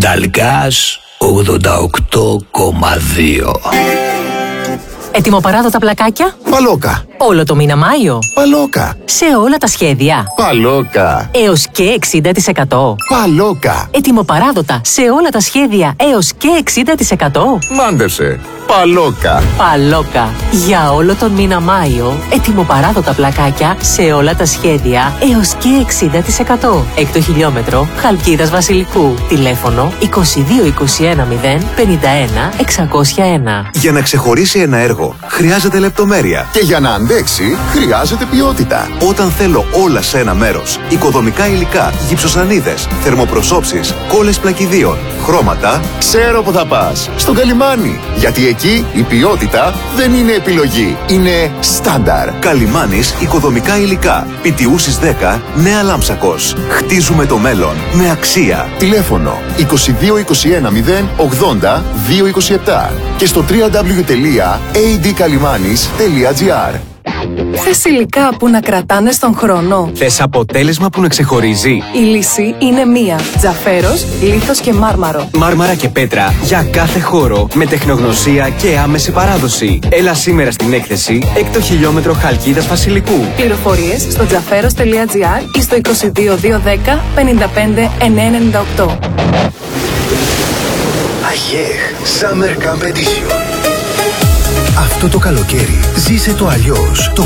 Ταλκάς 88,2. Ετοιμοπαράδοτα πλακάκια. Παλόκα. Όλο το μήνα Μάιο. Παλόκα. Σε όλα τα σχέδια. Παλόκα. Έως και 60%. Παλόκα. Ετοιμοπαράδοτα σε όλα τα σχέδια έως και 60%. Μάντεψε. Παλόκα. Παλόκα. Για όλο τον μήνα Μάιο, ετοιμοπαράδοτα πλακάκια σε όλα τα σχέδια έως και 60%. Έκτο χιλιόμετρο, Χαλκίδας Βασιλικού. Τηλέφωνο 2221 051 601. Για να ξεχωρίσει ένα έργο, χρειάζεται λεπτομέρεια. Και για να αντέξει, χρειάζεται ποιότητα. Όταν θέλω όλα σε ένα μέρος, οικοδομικά υλικά, γυψοσανίδες, θερμοπροσώψεις, κόλλες πλακιδίων, χρώματα, Ξέρω που θα πας. Στο Καλιμάνι. Γιατί εκεί η ποιότητα δεν είναι επιλογή. Είναι στάνταρ. Καλιμάνης οικοδομικά υλικά. Πιτιούσης 10, Νέα Λάμψακος. Χτίζουμε το μέλλον με αξία. Τηλέφωνο 2221 080 227 και στο www.adkalimanis.gr. Θες υλικά που να κρατάνε στον χρόνο? Θες αποτέλεσμα που να ξεχωρίζει? Η λύση είναι μία. Τζαφέρος, λίθος και μάρμαρο. Μάρμαρα και πέτρα για κάθε χώρο με τεχνογνωσία και άμεση παράδοση. Έλα σήμερα στην έκθεση έκτο χιλιόμετρο Χαλκίδας Βασιλικού. Πληροφορίες στο τζαφέρος.gr ή στο 22210 55 998. Αγιέχ Summer Competition. Αυτό το καλοκαίρι ζήσε το αλλιώς. Το